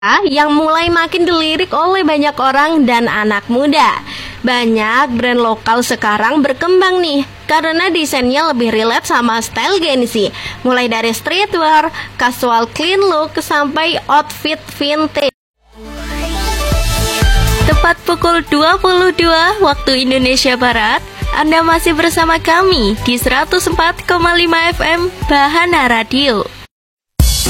yang mulai makin dilirik oleh banyak orang dan anak muda. Banyak brand lokal sekarang berkembang nih karena desainnya lebih relate sama style Gen Z. Mulai dari streetwear, casual clean look, sampai outfit vintage. Tepat pukul 22 waktu Indonesia Barat, Anda masih bersama kami di 104,5 FM Bahana Radio.